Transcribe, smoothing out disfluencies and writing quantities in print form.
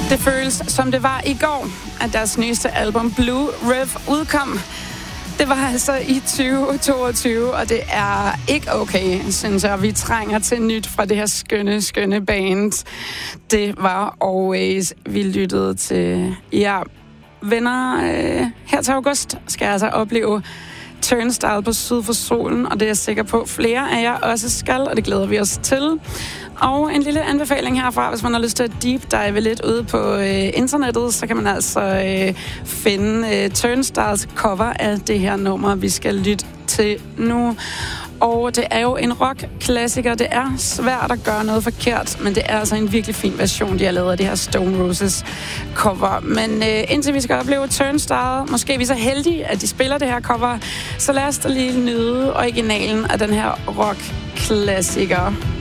Det føles, som det var i går, at deres nyeste album Blue Riv udkom. Det var altså i 2022, og det er ikke okay, synes jeg. Vi trænger til nyt fra det her skønne band. Det var Always. Vi lyttede til venner. Her til august skal jeg altså opleve Turnstile på Syd for Solen, og det er jeg sikker på, flere af jer også skal, og det glæder vi os til. Og en lille anbefaling herfra, hvis man har lyst til at deep dive lidt ude på internettet, så kan man altså finde Turnstiles cover af det her nummer, vi skal lytte til nu. Og det er jo en rock-klassiker. Det er svært at gøre noget forkert, men det er altså en virkelig fin version, de har lavet af det her Stone Roses cover. Men indtil vi skal opleve Turnstile, måske er vi så heldige, at de spiller det her cover, så lad os da lige nyde originalen af den her rock-klassiker.